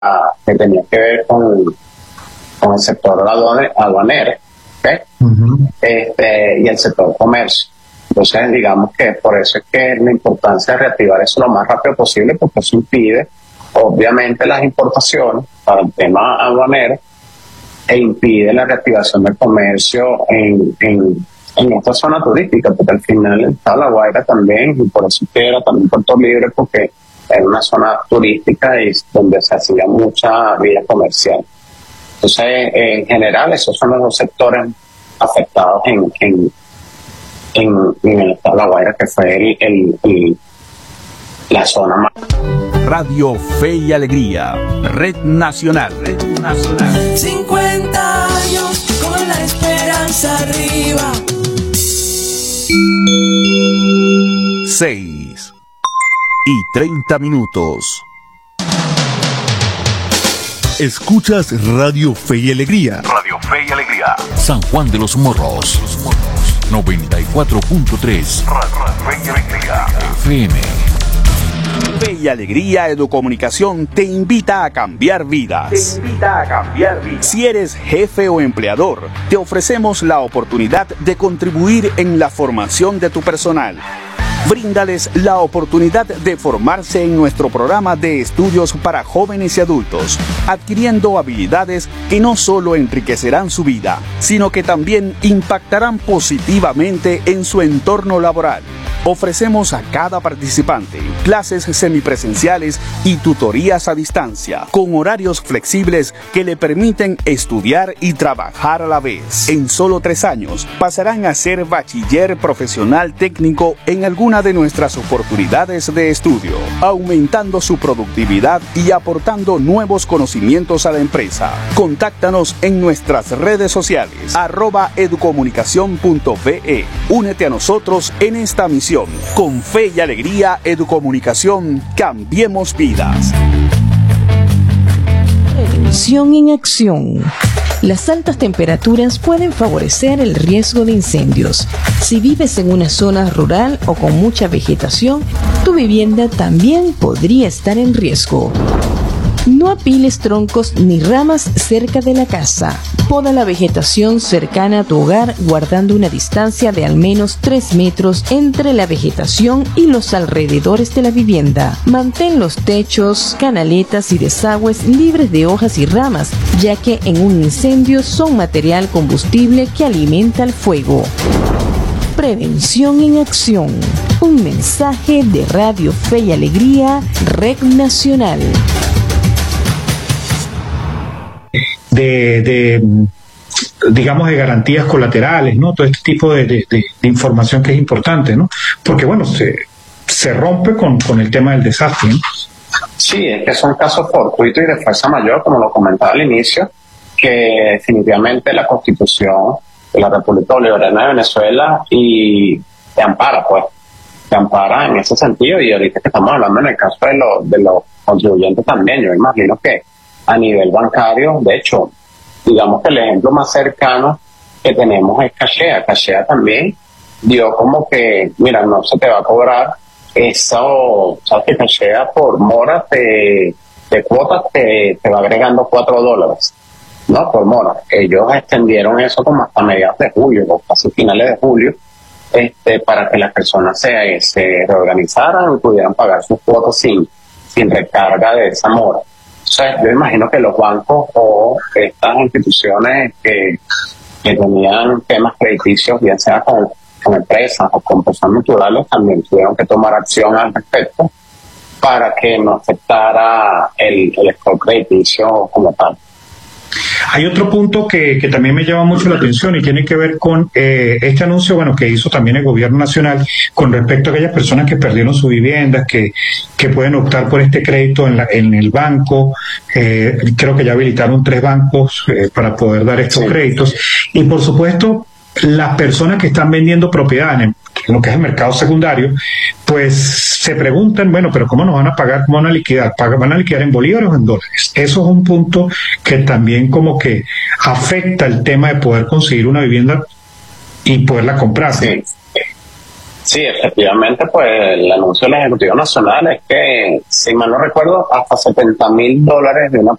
que tenía que ver con el sector aduanero, ¿okay? Y el sector comercio. Entonces, digamos que por eso es que la importancia de reactivar eso lo más rápido posible, porque eso impide, obviamente, las importaciones para el tema aduanero e impide la reactivación del comercio en esta zona turística, porque al final está La Guaira también, y por eso que era también Puerto Libre, porque es una zona turística y donde se hacía mucha vida comercial. Entonces, en general, esos son los dos sectores afectados en el estado de La Guaira, que fue la zona más. Radio Fe y Alegría, Red Nacional. 50 años con la esperanza arriba. 6:30. Escuchas Radio Fe y Alegría. Radio Fe y Alegría. San Juan de los Morros. 94.3. Radio Fe y Alegría. FM. Fe y Alegría Educomunicación te invita a cambiar vidas. Si eres jefe o empleador, te ofrecemos la oportunidad de contribuir en la formación de tu personal. Bríndales la oportunidad de formarse en nuestro programa de estudios para jóvenes y adultos, adquiriendo habilidades que no solo enriquecerán su vida, sino que también impactarán positivamente en su entorno laboral. Ofrecemos a cada participante clases semipresenciales y tutorías a distancia, con horarios flexibles que le permiten estudiar y trabajar a la vez. En solo 3 años pasarán a ser bachiller profesional técnico en alguna de nuestras oportunidades de estudio, aumentando su productividad y aportando nuevos conocimientos a la empresa. Contáctanos en nuestras redes sociales, @educomunicacion.be. Únete a nosotros en esta misión. Con Fe y Alegría Educomunicación, cambiemos vidas. Prevención en acción. Las altas temperaturas pueden favorecer el riesgo de incendios. Si vives en una zona rural o con mucha vegetación, tu vivienda también podría estar en riesgo. No apiles troncos ni ramas cerca de la casa. Poda la vegetación cercana a tu hogar, guardando una distancia de al menos 3 metros entre la vegetación y los alrededores de la vivienda. Mantén los techos, canaletas y desagües libres de hojas y ramas, ya que en un incendio son material combustible que alimenta el fuego. Prevención en acción. Un mensaje de Radio Fe y Alegría, Red Nacional. Digamos, de garantías colaterales, ¿no? Todo este tipo de información que es importante, ¿no? Porque, bueno, se rompe con el tema del desastre, ¿no? Sí, es que son casos fortuitos y de fuerza mayor, como lo comentaba al inicio, que definitivamente la Constitución de la República Bolivariana de Venezuela te ampara, pues. Te ampara en ese sentido, y ahorita que estamos hablando en el caso de los contribuyentes también, yo imagino que a nivel bancario, de hecho, digamos que el ejemplo más cercano que tenemos es Cachea. Cachea también dio como que, mira, no se te va a cobrar eso, sabes que Cachea por mora de cuotas te va agregando $4, ¿no? Por mora. Ellos extendieron eso como hasta mediados de julio, o casi finales de julio, para que las personas se reorganizaran y pudieran pagar sus cuotas sin recarga de esa mora. O sea, yo imagino que los bancos o estas instituciones que tenían temas crediticios, bien sea con empresas o con personas naturales, también tuvieron que tomar acción al respecto para que no afectara el score crediticio como tal. Hay otro punto que también me llama mucho la atención y tiene que ver con este anuncio, bueno, que hizo también el gobierno nacional con respecto a aquellas personas que perdieron sus viviendas, que pueden optar por este crédito en el banco. Creo que ya habilitaron 3 bancos para poder dar estos créditos. Y por supuesto, las personas que están vendiendo propiedades en lo que es el mercado secundario, pues se preguntan, bueno, pero ¿cómo nos van a pagar? ¿Cómo van a liquidar? ¿Van a liquidar en bolívares o en dólares? Eso es un punto que también como que afecta el tema de poder conseguir una vivienda y poderla comprar. Sí, Sí, efectivamente, pues el anuncio del Ejecutivo Nacional es que, si mal no recuerdo, hasta $70,000 de una